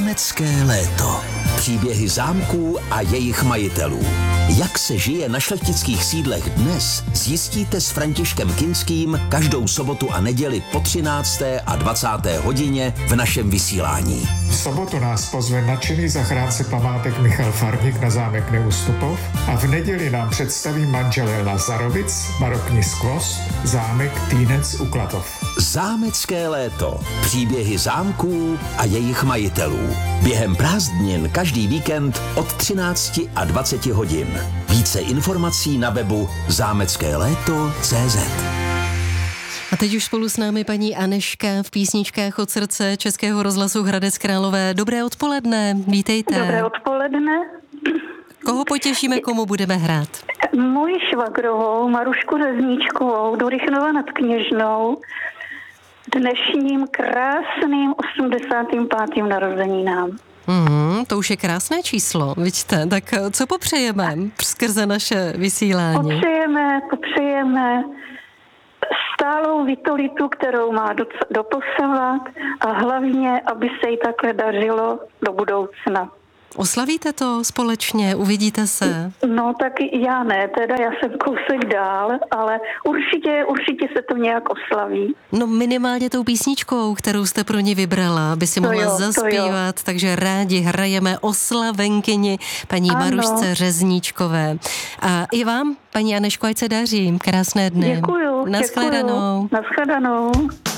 Zámecké léto. Příběhy zámků a jejich majitelů. Jak se žije na šlechtických sídlech dnes, zjistíte s Františkem Kinským každou sobotu a neděli po 13. a 20. hodině v našem vysílání. V sobotu nás pozve nadšený zachránce památek Michal Farník na zámek Neustupov a v neděli nám představí manželé Lazarovic, barokní skvost, zámek Týnec u Klatov. Zámecké léto. Příběhy zámků a jejich majitelů. Během prázdnin každý víkend od 13 a 20 hodin. Více informací na webu zámeckéléto.cz. A teď už spolu s námi paní Anežka v písničkách od srdce Českého rozhlasu Hradec Králové. Dobré odpoledne, vítejte. Dobré odpoledne. Koho potěšíme, komu budeme hrát? Moji švagrovou Marušku Řezníčkovou do Rychnova nad Kněžnou dnešním krásným 85. narozeninám. To už je krásné číslo, vidíte. Tak co popřejeme skrze naše vysílání? Popřejeme stálou vitalitu, kterou má doposavat a hlavně, aby se jí takhle dařilo do budoucna. Oslavíte to společně? Uvidíte se? No tak já ne, teda já jsem kousek dál, ale určitě se to nějak oslaví. No minimálně tou písničkou, kterou jste pro ně vybrala, aby si mohla zaspívat, takže rádi hrajeme oslavenkyni paní Marušce Řezníčkové. A i vám, paní Anežko, ať se daří. Krásné dny. Děkuju. Naschledanou. Naschledanou.